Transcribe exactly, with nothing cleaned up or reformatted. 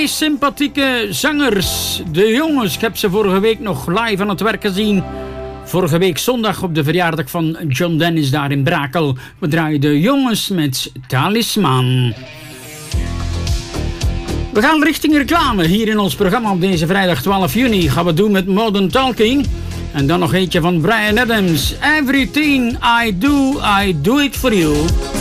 sympathieke zangers. De jongens, ik heb ze vorige week nog live aan het werk gezien. Vorige week zondag op de verjaardag van John Dennis daar in Brakel. We draaien de jongens met Talisman. We gaan richting reclame hier in ons programma op deze vrijdag twaalf juni. Gaan we doen met Modern Talking. En dan nog eentje van Bryan Adams. Everything I do, I do it for you.